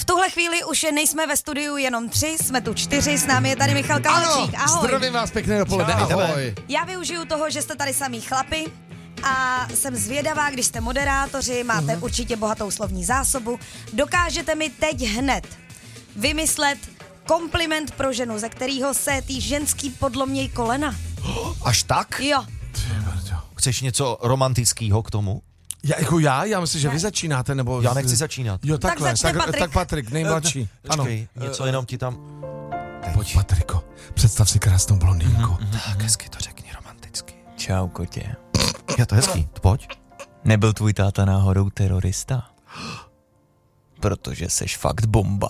tuhle chvíli už nejsme ve studiu jenom 3, jsme tu 4, s námi je tady Michal Kaločík. Ahoj. Zdravím vás, pěkné dopoledne, ahoj. Já využiju toho, že jste tady samý chlapi a jsem zvědavá, když jste moderátoři, máte určitě bohatou slovní zásobu. Dokážete mi teď hned vymyslet kompliment pro ženu, ze kterého se tý ženský podloměj kolena? Až tak? Jo. Chceš něco romantického k tomu? Já myslím, že vy začínáte, nebo... Já nechci začínat. Jo, takhle, začne Patrik. tak Patrik, nejmladší. Počkej, něco jenom ti tam... Pojď, Patriko, představ si krásnou blondýnku. Tak hezky to řekni romanticky. Čau, kotě. Je to hezký, pojď. Nebyl tvůj táta náhodou terorista? Protože seš fakt bomba.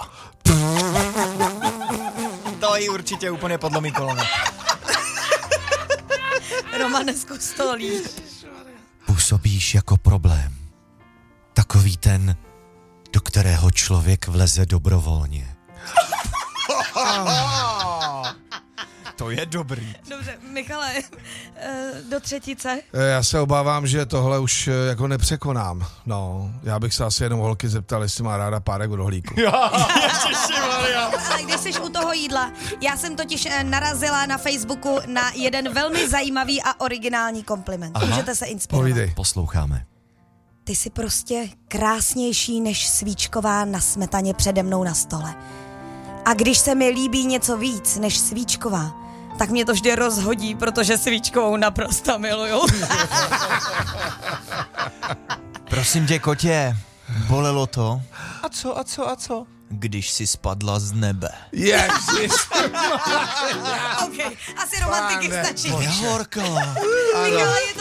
To jí určitě úplně podlomí koleno. Romane, zkus to líp. Působíš jako problém. Takový ten, do kterého člověk vleze dobrovolně. To je dobrý. Dobře, Michale, do třetice. Já se obávám, že tohle už jako nepřekonám. No, já bych se asi jenom holky zeptal, jestli má ráda párek v rohlíku. Ale když jsi u toho jídla, já jsem totiž narazila na Facebooku na jeden velmi zajímavý a originální kompliment. Můžete se inspirovat. Povídej. Posloucháme. Ty jsi prostě krásnější než svíčková na smetaně přede mnou na stole. A když se mi líbí něco víc než svíčková, tak mě to vždy rozhodí, protože svíčkovou naprosto miluju. Prosím tě, kotě, bolelo to? A co? Když jsi spadla z nebe. Ježiš. OK, asi romantiky stačí. Horko. Michale, je